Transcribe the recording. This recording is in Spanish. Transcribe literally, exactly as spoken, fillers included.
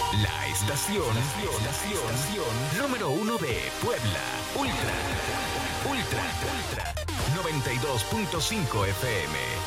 La estación, estación, estación número uno de Puebla. Ultra, Ultra, Ultra, noventa y dos punto cinco F M.